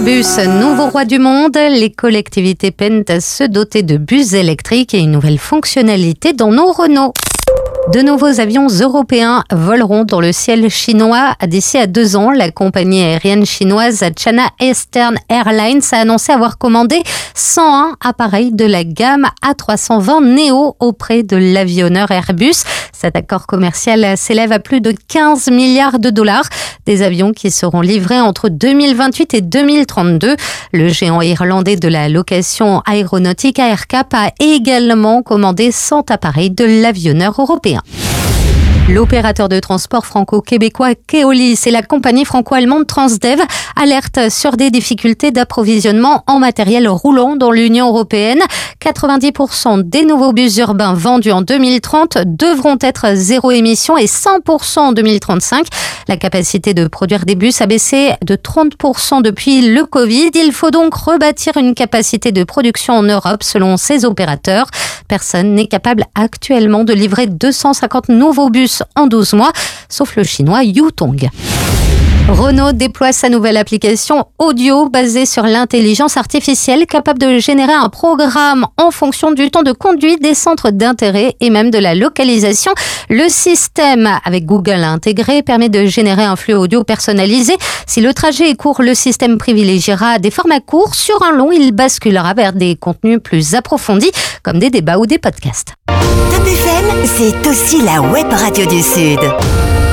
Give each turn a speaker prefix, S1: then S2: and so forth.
S1: Airbus, nouveau roi du monde, les collectivités peinent à se doter de bus électriques et une nouvelle fonctionnalité dans nos Renault. De nouveaux avions européens voleront dans le ciel chinois d'ici à 2 ans. La compagnie aérienne chinoise China Eastern Airlines a annoncé avoir commandé 101 appareils de la gamme A320 Neo auprès de l'avionneur Airbus. Cet accord commercial s'élève à plus de 15 milliards de dollars. Des avions qui seront livrés entre 2028 et 2032. Le géant irlandais de la location aéronautique AerCap a également commandé 100 appareils de l'avionneur européen. L'opérateur de transport franco-québécois Keolis et la compagnie franco-allemande Transdev alertent sur des difficultés d'approvisionnement en matériel roulant dans l'Union européenne. 90% des nouveaux bus urbains vendus en 2030 devront être zéro émission et 100% en 2035. La capacité de produire des bus a baissé de 30% depuis le Covid. Il faut donc rebâtir une capacité de production en Europe selon ces opérateurs. Personne n'est capable actuellement de livrer 250 nouveaux bus en 12 mois, sauf le chinois Yutong. Renault déploie sa nouvelle application audio basée sur l'intelligence artificielle, capable de générer un programme en fonction du temps de conduite, des centres d'intérêt et même de la localisation. Le système, avec Google intégré, permet de générer un flux audio personnalisé. Si le trajet est court, le système privilégiera des formats courts. Sur un long, il basculera vers des contenus plus approfondis, comme des débats ou des podcasts.
S2: Top FM, c'est aussi la web radio du Sud.